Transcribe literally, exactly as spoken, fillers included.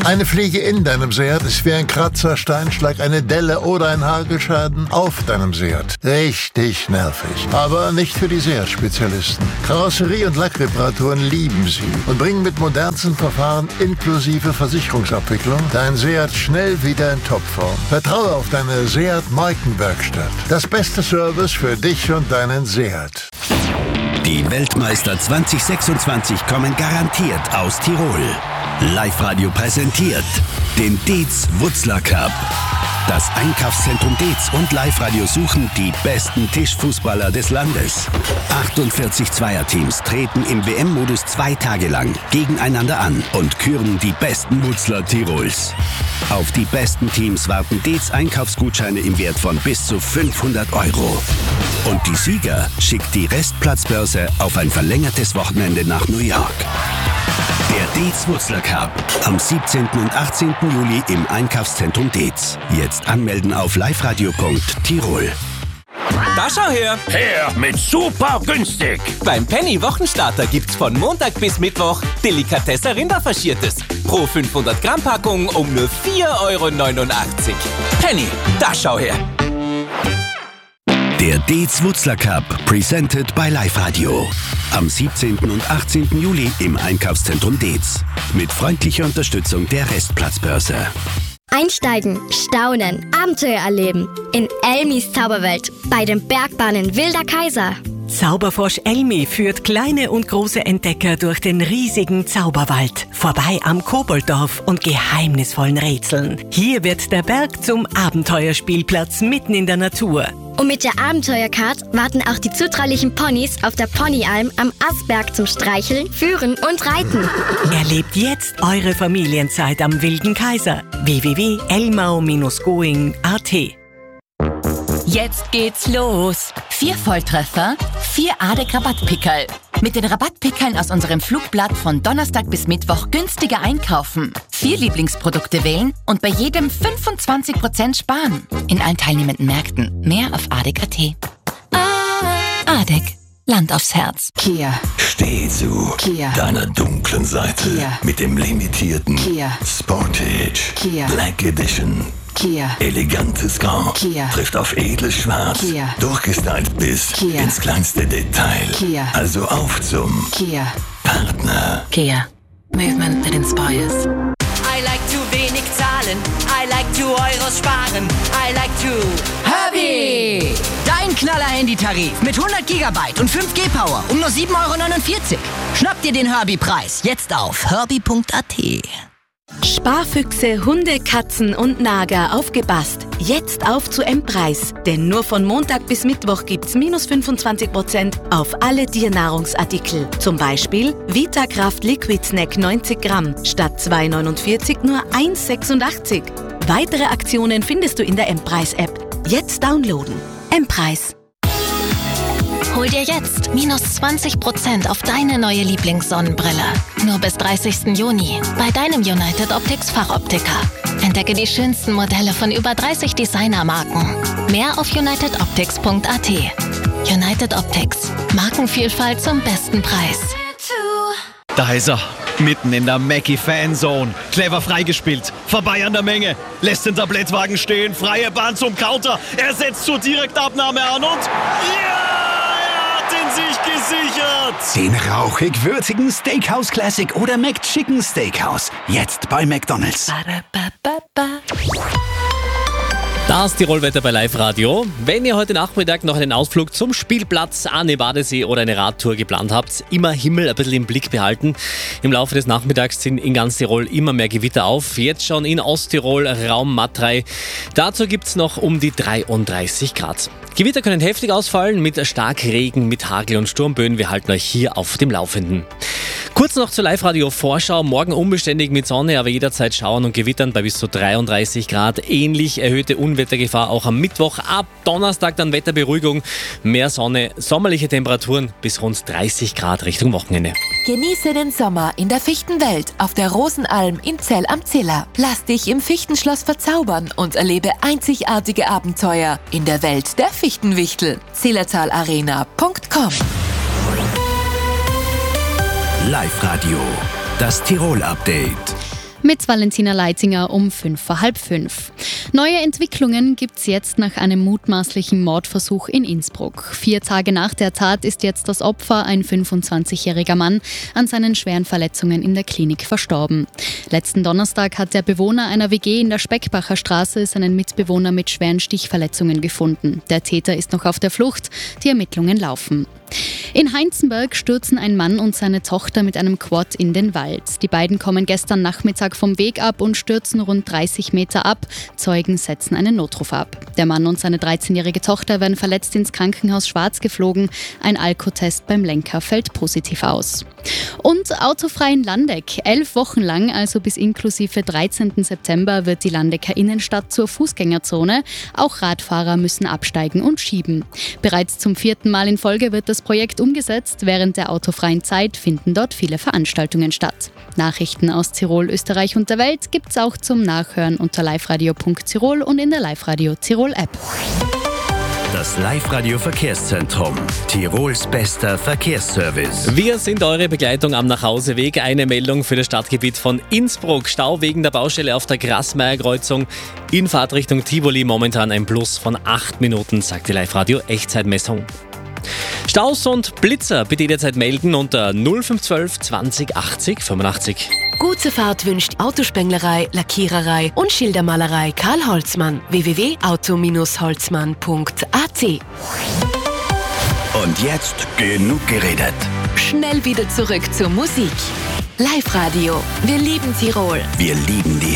Eine Fliege in deinem Seat ist wie ein Kratzer, Steinschlag, eine Delle oder ein Hagelschaden auf deinem Seat. Richtig nervig. Aber nicht für die Seat-Spezialisten. Karosserie- und Lackreparaturen lieben sie und bringen mit modernsten Verfahren inklusive Versicherungsabwicklung dein Seat schnell wieder in Topform. Vertraue auf deine Seat-Markenwerkstatt. Das beste Service für dich und deinen Seat. Die Weltmeister zwanzig sechsundzwanzig kommen garantiert aus Tirol. Live-Radio präsentiert den Dietz Wutzler Cup. Das Einkaufszentrum Dietz und Live-Radio suchen die besten Tischfußballer des Landes. achtundvierzig Zweierteams treten im W M-Modus zwei Tage lang gegeneinander an und küren die besten Wutzler Tirols. Auf die besten Teams warten Dietz Einkaufsgutscheine im Wert von bis zu fünfhundert Euro. Und die Sieger schickt die Restplatzbörse auf ein verlängertes Wochenende nach New York. Der Dietz Wutzler Cup am siebzehnten und achtzehnten Juli im Einkaufszentrum Dietz. Jetzt anmelden auf liveradio punkt tirol. Da schau her! Her mit super günstig! Beim Penny Wochenstarter gibt's von Montag bis Mittwoch Delikatesse Rinderfaschiertes. Pro fünfhundert Gramm Packung um nur vier Euro neunundachtzig. Penny, da schau her! Der Dietz Wutzler Cup, presented by Live-Radio. Am siebzehnten und achtzehnten Juli im Einkaufszentrum Dietz. Mit freundlicher Unterstützung der Restplatzbörse. Einsteigen, staunen, Abenteuer erleben. In Elmis Zauberwelt bei den Bergbahnen Wilder Kaiser. Zauberfrosch Elmi führt kleine und große Entdecker durch den riesigen Zauberwald. Vorbei am Kobolddorf und geheimnisvollen Rätseln. Hier wird der Berg zum Abenteuerspielplatz mitten in der Natur. Und mit der Abenteuercard warten auch die zutraulichen Ponys auf der Ponyalm am Asberg zum Streicheln, Führen und Reiten. Erlebt jetzt eure Familienzeit am Wilden Kaiser. w w w punkt elmau Bindestrich going punkt a t. Jetzt geht's los. Vier Volltreffer, vier Adek-Rabattpickerl. Mit den Rabattpickeln aus unserem Flugblatt von Donnerstag bis Mittwoch günstiger einkaufen. Vier Lieblingsprodukte wählen und bei jedem fünfundzwanzig Prozent sparen. In allen teilnehmenden Märkten. Mehr auf adek punkt a t. Adek. Land aufs Herz. Kia. Steh zu Kia. deiner dunklen Seite Kia. mit dem limitierten Kia. Sportage Kia. Black Edition. Kia. Elegantes Grau Kia. trifft auf edles Schwarz. Kia. Durchgestylt bis Kia. ins kleinste Detail. Kia. Also auf zum Kia. Partner. Kia. Movement that inspires. I like to wenig zahlen. I like to Euros sparen. I like to Herbie! Dein Knaller-Handytarif mit hundert Gigabyte und fünf G Power um nur sieben Euro neunundvierzig. Schnapp dir den Herbie-Preis jetzt auf herbie punkt a t. Sparfüchse, Hunde, Katzen und Nager aufgepasst. Jetzt auf zu M-Preis. Denn nur von Montag bis Mittwoch gibt's minus fünfundzwanzig Prozent auf alle Tiernahrungsartikel. Zum Beispiel Vitakraft Liquid Snack neunzig Gramm statt zwei neunundvierzig nur eins sechsundachtzig. Weitere Aktionen findest du in der M-Preis-App. Jetzt downloaden. M-Preis. Hol dir jetzt minus zwanzig Prozent auf deine neue Lieblingssonnenbrille. Nur bis dreißigsten Juni bei deinem United Optics Fachoptiker. Entdecke die schönsten Modelle von über dreißig Designermarken. Mehr auf united optics punkt a t. United Optics. Markenvielfalt zum besten Preis. Da ist er. Mitten in der Mackie-Fanzone. Clever freigespielt. Vorbei an der Menge. Lässt den Tablettwagen stehen. Freie Bahn zum Counter. Er setzt zur Direktabnahme an und... Ja! sich gesichert. Den rauchig-würzigen Steakhouse Classic oder McChicken Steakhouse. Jetzt bei McDonald's. Das Tirolwetter bei Live-Radio. Wenn ihr heute Nachmittag noch einen Ausflug zum Spielplatz an den Badesee oder eine Radtour geplant habt, immer Himmel ein bisschen im Blick behalten. Im Laufe des Nachmittags sind in ganz Tirol immer mehr Gewitter auf. Jetzt schon in Osttirol, Raum Matrei. Dazu gibt es noch um die dreiunddreißig Grad. Gewitter können heftig ausfallen mit Starkregen, mit Hagel und Sturmböen. Wir halten euch hier auf dem Laufenden. Kurz noch zur Live-Radio-Vorschau. Morgen unbeständig mit Sonne, aber jederzeit Schauern und Gewittern bei bis zu dreiunddreißig Grad. Ähnlich erhöhte Unwettergefahr auch am Mittwoch. Ab Donnerstag dann Wetterberuhigung, mehr Sonne, sommerliche Temperaturen bis rund dreißig Grad Richtung Wochenende. Genieße den Sommer in der Fichtenwelt auf der Rosenalm in Zell am Ziller. Lass dich im Fichtenschloss verzaubern und erlebe einzigartige Abenteuer in der Welt der Fichtenwichtel. zillertalarena punkt com. Live-Radio, das Tirol-Update. Mit Valentina Leitinger um fünf vor halb fünf. Neue Entwicklungen gibt's jetzt nach einem mutmaßlichen Mordversuch in Innsbruck. Vier Tage nach der Tat ist jetzt das Opfer, ein fünfundzwanzigjähriger Mann, an seinen schweren Verletzungen in der Klinik verstorben. Letzten Donnerstag hat der Bewohner einer W G in der Speckbacher Straße seinen Mitbewohner mit schweren Stichverletzungen gefunden. Der Täter ist noch auf der Flucht. Die Ermittlungen laufen. In Heinzenberg stürzen ein Mann und seine Tochter mit einem Quad in den Wald. Die beiden kommen gestern Nachmittag vom Weg ab und stürzen rund dreißig Meter ab. Zeugen setzen einen Notruf ab. Der Mann und seine dreizehnjährige Tochter werden verletzt ins Krankenhaus Schwarz geflogen. Ein Alkotest beim Lenker fällt positiv aus. Und autofrei in Landeck. Elf Wochen lang, also bis inklusive dreizehnten September, wird die Landecker Innenstadt zur Fußgängerzone. Auch Radfahrer müssen absteigen und schieben. Bereits zum vierten Mal in Folge wird das Projekt umgesetzt. Während der autofreien Zeit finden dort viele Veranstaltungen statt. Nachrichten aus Tirol, Österreich und der Welt gibt's auch zum Nachhören unter liveradio punkt tirol und in der Live-Radio Tirol App. Das Live-Radio Verkehrszentrum. Tirols bester Verkehrsservice. Wir sind eure Begleitung am Nachhauseweg. Eine Meldung für das Stadtgebiet von Innsbruck. Stau wegen der Baustelle auf der Grasmeier-Kreuzung. In Fahrtrichtung Tivoli momentan ein Plus von acht Minuten, sagt die Live-Radio Echtzeitmessung. Staus und Blitzer bitte jederzeit melden unter null fünf eins zwei zwanzig achtzig fünfundachtzig. Gute Fahrt wünscht Autospenglerei, Lackiererei und Schildermalerei Karl Holzmann. w w w punkt auto holzmann punkt a t. Und jetzt genug geredet. Schnell wieder zurück zur Musik. Live-Radio. Wir lieben Tirol. Wir lieben die